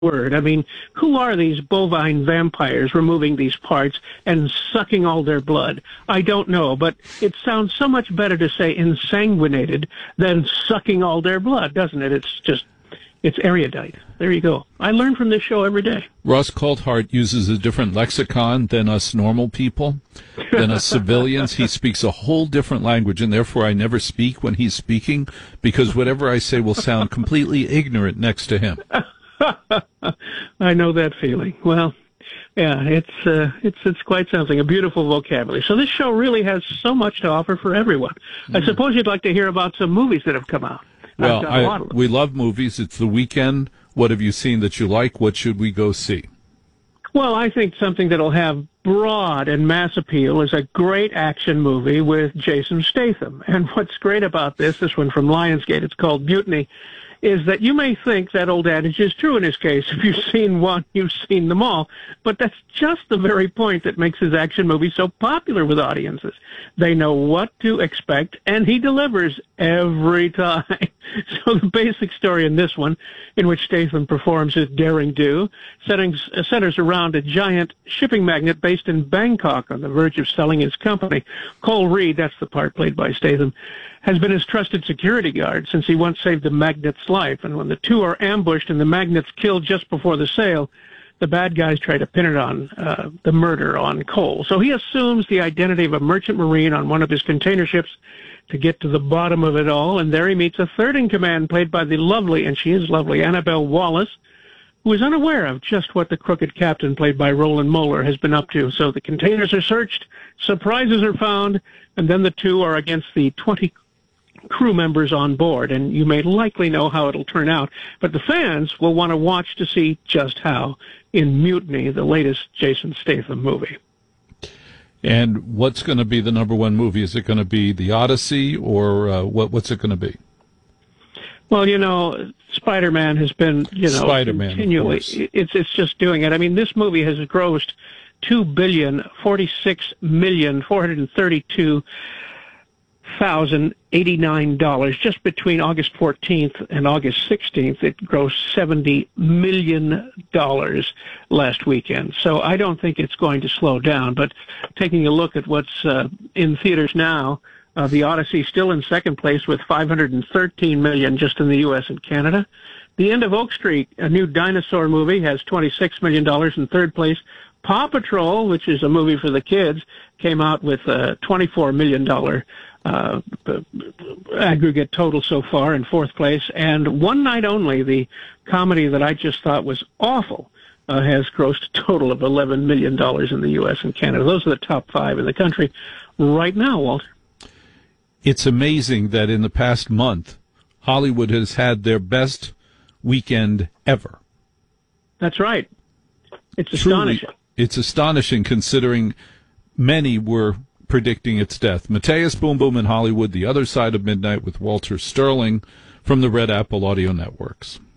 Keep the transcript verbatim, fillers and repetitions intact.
word. I mean, who are these bovine vampires removing these parts and sucking all their blood? I don't know, but it sounds so much better to say insanguinated than sucking all their blood, doesn't it? It's just, it's erudite. There you go. I learn from this show every day. Ross Coulthart uses a different lexicon than us normal people, than us civilians. He speaks a whole different language, and therefore I never speak when he's speaking, because whatever I say will sound completely ignorant next to him. I know that feeling. Well, yeah, it's uh, it's it's quite something. A beautiful vocabulary. So this show really has so much to offer for everyone. Mm. I suppose you'd like to hear about some movies that have come out. Well, I, we love movies. It's the weekend. What have you seen that you like? What should we go see? Well, I think something that'll have broad and mass appeal is a great action movie with Jason Statham. And what's great about this, this one from Lionsgate, it's called Mutiny, is that you may think that old adage is true in his case. If you've seen one, you've seen them all. But that's just the very point that makes his action movie so popular with audiences. They know what to expect, and he delivers every time. So the basic story in this one, in which Statham performs his daring do, settings, uh, centers around a giant shipping magnate based in Bangkok on the verge of selling his company. Cole Reed, that's the part played by Statham, has been his trusted security guard since he once saved the magnate's life. And when the two are ambushed and the magnate's killed just before the sale, the bad guys try to pin it on uh, the murder on Cole. So he assumes the identity of a merchant marine on one of his container ships to get to the bottom of it all. And there he meets a third in command played by the lovely, and she is lovely, Annabelle Wallace, who is unaware of just what the crooked captain played by Roland Moeller has been up to. So the containers are searched, surprises are found, and then the two are against the twenty crew members on board, and you may likely know how it'll turn out, but the fans will want to watch to see just how in Mutiny, the latest Jason Statham movie. And what's going to be the number one movie? Is it going to be The Odyssey, or uh, what? What's it going to be? Well, you know, Spider-Man has been, you know, Spider-Man, continually. It's it's just doing it. I mean, this movie has grossed two billion forty-six million four hundred thirty-two thousand eighty-nine dollars just between August fourteenth and August sixteenth. It grossed seventy million dollars last weekend. So I don't think it's going to slow down. But taking a look at what's uh, in theaters now, uh, The Odyssey still in second place with five hundred thirteen million dollars just in the U S and Canada. The End of Oak Street, a new dinosaur movie, has twenty-six million dollars in third place. Paw Patrol, which is a movie for the kids, came out with a twenty-four million dollars uh, aggregate total so far in fourth place. And One Night Only, the comedy that I just thought was awful, uh, has grossed a total of eleven million dollars in the U S and Canada. Those are the top five in the country right now, Walter. It's amazing that in the past month, Hollywood has had their best weekend ever. That's right. It's astonishing. Truly, it's astonishing considering many were predicting its death. Mateus Boom Boom in Hollywood, The Other Side of Midnight with Walter Sterling from the Red Apple Audio Networks.